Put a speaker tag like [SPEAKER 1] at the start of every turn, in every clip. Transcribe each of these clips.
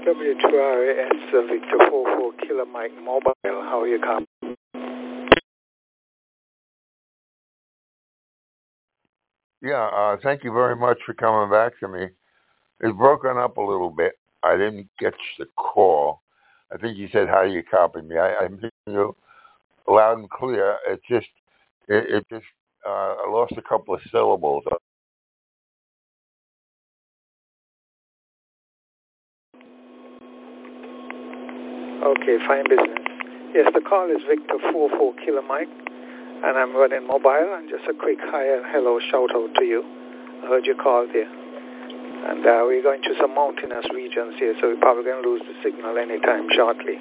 [SPEAKER 1] W2RAS Victor 44 Kilo Mike Mobile. How are you, copy?
[SPEAKER 2] Yeah, thank you very much for coming back to me. It's broken up a little bit. I didn't get the call. I think you said, how do you copy me? I'm hearing you loud and clear. I lost a couple of syllables.
[SPEAKER 1] Okay, fine business. Yes, the call is Victor 44 Kilo Mike, and I'm running mobile, and just a quick hi and hello shout out to you. I heard you call there. And we're going to some mountainous regions here, so we're probably going to lose the signal anytime shortly.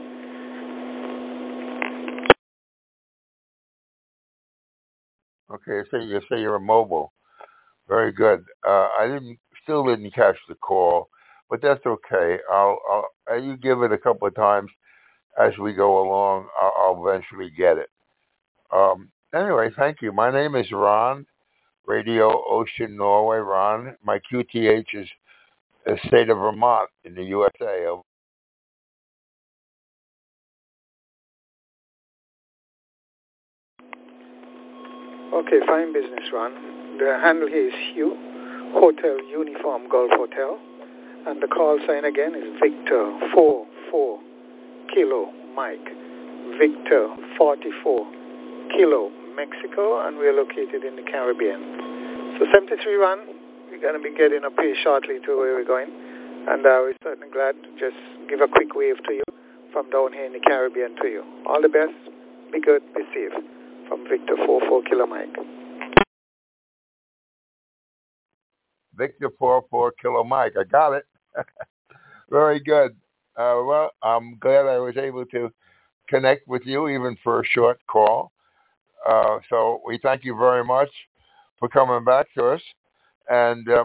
[SPEAKER 2] Okay, so you say you're a mobile. Very good. I still didn't catch the call, but that's okay. You give it a couple of times as we go along. I'll eventually get it. Anyway, thank you. My name is Ron, Radio Ocean, Norway. Ron. My QTH is the state of Vermont in the USA.
[SPEAKER 1] Okay, fine business, Ron. The handle here is Hugh, Hotel Uniform Golf Hotel, and the call sign again is Victor 44 Kilo Mike, Victor 44 Kilo Mexico, and we're located in the Caribbean. So 73 Ron, we're going to be getting up here shortly to where we're going, and we're certainly glad to just give a quick wave to you from down here in the Caribbean to you. All the best, be good, be safe. From Victor 44 Kilo Mike.
[SPEAKER 2] Victor 44 Kilo Mike. I got it. Very good. Well, I'm glad I was able to connect with you even for a short call. So we thank you very much for coming back to us. And